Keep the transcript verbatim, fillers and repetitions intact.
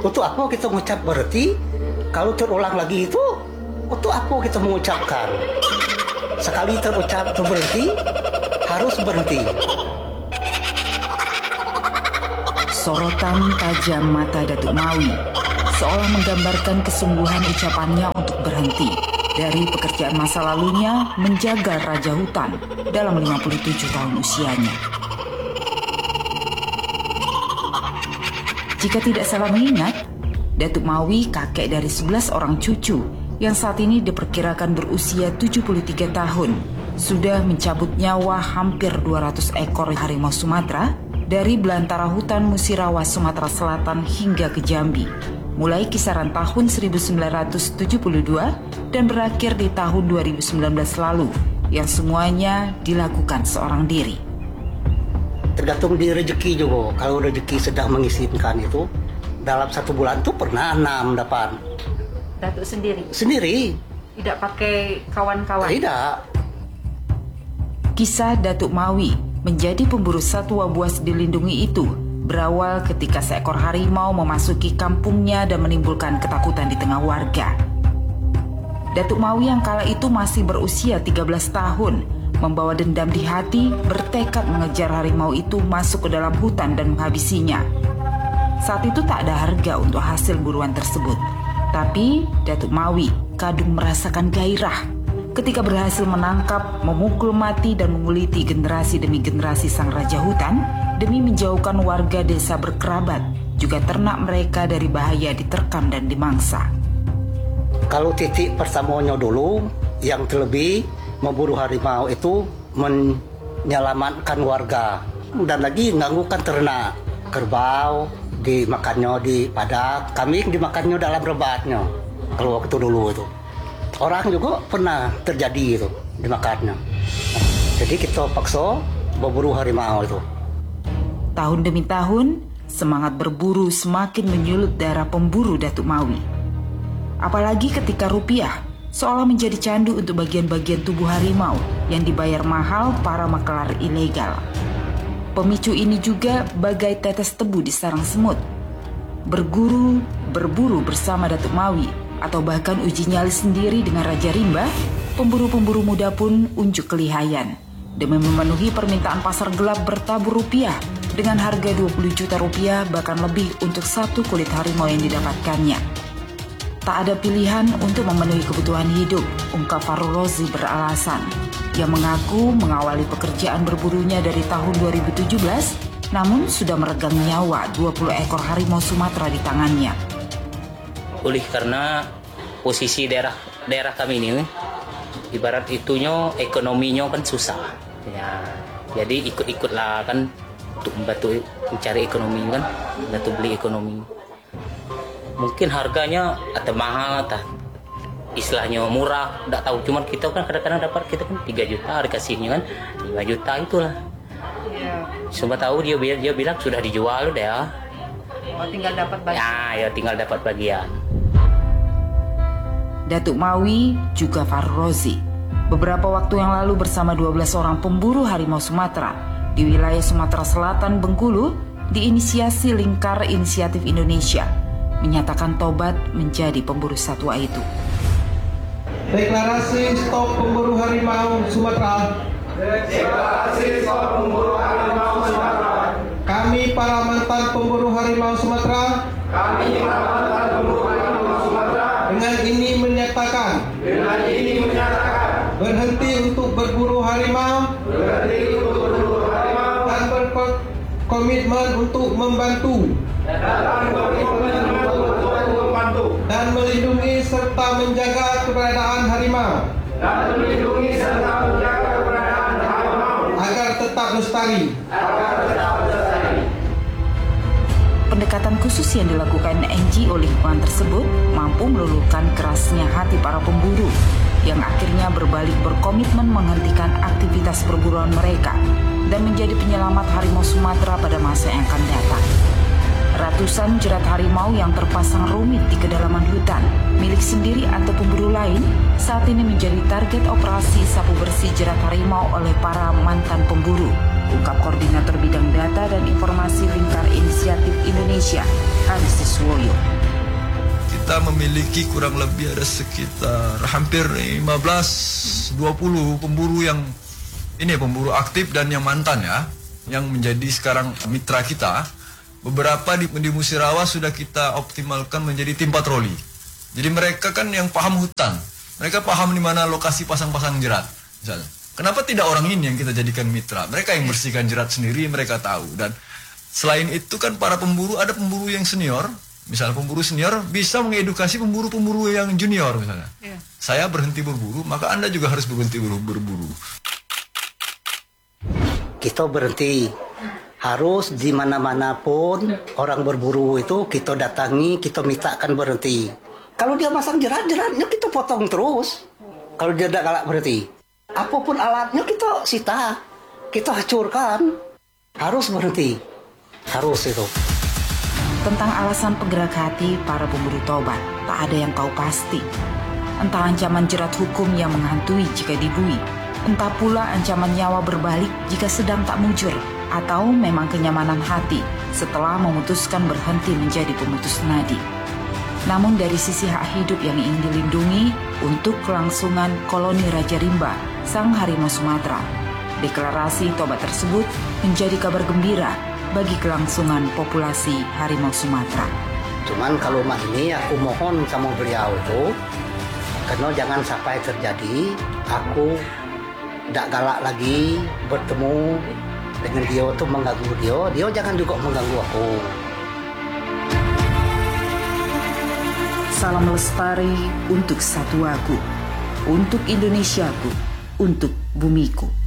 Untuk apa kita mengucap berhenti? Kalau terulang lagi itu, untuk apa kita mengucapkan? Sekali terucap berhenti, harus berhenti. Sorotan tajam mata Datuk Mawi seolah menggambarkan kesungguhan ucapannya untuk berhenti dari pekerjaan masa lalunya menjaga Raja Hutan dalam lima puluh tujuh tahun usianya. Jika tidak salah mengingat, Datuk Mawi kakek dari sebelas orang cucu yang saat ini diperkirakan berusia tujuh puluh tiga tahun sudah mencabut nyawa hampir dua ratus ekor harimau Sumatera dari belantara hutan Musirawas Sumatera Selatan hingga ke Jambi, mulai kisaran tahun seribu sembilan ratus tujuh puluh dua dan berakhir di tahun dua ribu sembilan belas lalu, yang semuanya dilakukan seorang diri. Tergantung di rezeki juga. Kalau rezeki sedang mengizinkan itu, dalam satu bulan itu pernah enam dapat. Datuk sendiri? Sendiri. Tidak pakai kawan-kawan? Tidak. Kisah Datuk Mawi menjadi pemburu satwa buas dilindungi itu berawal ketika seekor harimau memasuki kampungnya dan menimbulkan ketakutan di tengah warga. Datuk Mawi yang kala itu masih berusia tiga belas tahun, membawa dendam di hati, bertekad mengejar harimau itu masuk ke dalam hutan dan menghabisinya. Saat itu tak ada harga untuk hasil buruan tersebut. Tapi Datuk Mawi kadung merasakan gairah ketika berhasil menangkap, memukul mati dan menguliti generasi demi generasi sang Raja Hutan demi menjauhkan warga desa berkerabat, juga ternak mereka dari bahaya diterkam dan dimangsa. Kalau titik pertamanya dulu, yang terlebih memburu harimau itu menyelamatkan warga dan lagi mengganggukan ternak. Kerbau dimakannya di padak, kambing dimakannya dalam rebatnya. Kalau waktu dulu itu orang juga pernah terjadi itu dimakannya. Jadi kita paksa berburu harimau itu. Tahun demi tahun semangat berburu semakin menyulut darah pemburu Datuk Mawi. Apalagi ketika rupiah seolah menjadi candu untuk bagian-bagian tubuh harimau yang dibayar mahal para makelar ilegal. Pemicu ini juga bagai tetes tebu di sarang semut. Berguru, berburu bersama Datuk Mawi, atau bahkan uji nyali sendiri dengan Raja Rimba, pemburu-pemburu muda pun unjuk kelihayan demi memenuhi permintaan pasar gelap bertabur rupiah dengan harga dua puluh juta rupiah bahkan lebih untuk satu kulit harimau yang didapatkannya. Tak ada pilihan untuk memenuhi kebutuhan hidup, ungkap Farul Rozi beralasan. Ia mengaku mengawali pekerjaan berburunya dari tahun dua ribu tujuh belas, namun sudah meregang nyawa dua puluh ekor harimau Sumatera di tangannya. Oleh karena posisi daerah daerah kami ini, ibarat itunya ekonominya kan susah. Ya, jadi ikut-ikutlah kan untuk membantu mencari ekonomi kan, bantu beli ekonomi. Mungkin harganya atau mahal atau istilahnya murah, tidak tahu. Cuman kita kan kadang-kadang dapat kita kan tiga juta dikasihnya kan lima juta itulah. Iya. Cuma tahu dia dia bilang sudah dijual udah ya. Oh, tinggal dapat bagian. Ya, ya tinggal dapat bagian. Datuk Mawi juga Farul Rozi beberapa waktu yang lalu bersama dua belas orang pemburu harimau Sumatera di wilayah Sumatera Selatan Bengkulu diinisiasi Lingkar Inisiatif Indonesia menyatakan tobat menjadi pemburu satwa itu. Deklarasi stop pemburu harimau Sumatera. Deklarasi stop pemburu harimau Sumatera. Kami para mantan pemburu harimau Sumatera. Kami para mantan pemburu harimau Sumatera. Dengan ini menyatakan. Dengan ini menyatakan. Berhenti untuk berburu harimau. Berhenti untuk berburu harimau. Dan berkomitmen untuk membantu. Dan berkomitmen untuk membantu. Dan melindungi serta menjaga keberadaan harimau. Dan melindungi serta menjaga keberadaan harimau. Agar tetap lestari. Agar tetap lestari. Pendekatan khusus yang dilakukan N G O lingkungan tersebut mampu meluluhkan kerasnya hati para pemburu yang akhirnya berbalik berkomitmen menghentikan aktivitas perburuan mereka dan menjadi penyelamat harimau Sumatera pada masa yang akan datang. Ratusan jerat harimau yang terpasang rumit di kedalaman hutan, milik sendiri atau pemburu lain, saat ini menjadi target operasi sapu bersih jerat harimau oleh para mantan pemburu, ungkap Koordinator Bidang Data dan Informasi Lingkar Inisiatif Indonesia, Haris Kuswoyo. Kita memiliki kurang lebih ada sekitar hampir lima belas dua puluh pemburu yang ini pemburu aktif dan yang mantan ya, yang menjadi sekarang mitra kita. Beberapa di, di Musirawa sudah kita optimalkan menjadi tim patroli. Jadi mereka kan yang paham hutan, mereka paham di mana lokasi pasang-pasang jerat misalnya. Kenapa tidak orang ini yang kita jadikan mitra? Mereka yang bersihkan jerat sendiri, mereka tahu. Dan selain itu kan para pemburu, ada pemburu yang senior. Misalnya pemburu senior bisa mengedukasi pemburu-pemburu yang junior misalnya. Yeah. Saya berhenti berburu, maka Anda juga harus berhenti berburu. Kita berhenti. Harus di mana-mana pun orang berburu itu kita datangi, kita mintakan berhenti. Kalau dia masang jerat-jeratnya kita potong terus. Kalau dia tidak galak berhenti. Apapun alatnya kita sita, kita hancurkan. Harus berhenti. Harus itu. Tentang alasan penggerak hati para pemburu tobat, tak ada yang tahu pasti. Entah ancaman jerat hukum yang menghantui jika dibui, entah pula ancaman nyawa berbalik jika sedang tak mujur, atau memang kenyamanan hati setelah memutuskan berhenti menjadi pemutus nadi. Namun dari sisi hak hidup yang ingin dilindungi untuk kelangsungan koloni Raja Rimba, sang harimau Sumatera, deklarasi tobat tersebut menjadi kabar gembira bagi kelangsungan populasi harimau Sumatera. Cuman kalau mah ini aku mohon sama beliau itu, karena jangan sampai terjadi aku tidak galak lagi bertemu dengan dia itu mengganggu dia, dia jangan juga mengganggu aku. Salam lestari untuk satuaku, untuk Indonesiaku, untuk bumiku.